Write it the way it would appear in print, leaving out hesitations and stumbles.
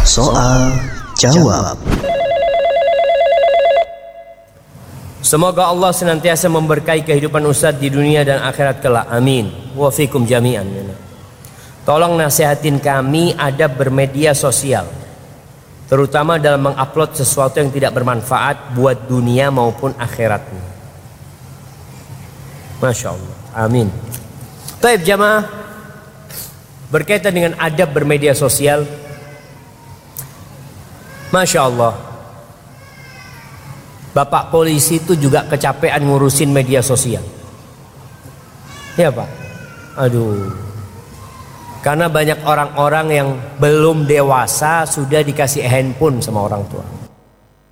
Soal jawab. Semoga Allah senantiasa memberkahi kehidupan Ustadz di dunia dan akhirat kelak. Amin. Wa fikum jami'an. Tolong nasihatin kami adab bermedia sosial, terutama dalam mengupload sesuatu yang tidak bermanfaat buat dunia maupun akhiratnya. Masya Allah. Amin. Taib jamaah, berkaitan dengan adab bermedia sosial, Masya Allah, Bapak polisi itu juga kecapean ngurusin media sosial. Ya Pak. Aduh. Karena banyak orang-orang yang belum dewasa sudah dikasih handphone sama orang tua.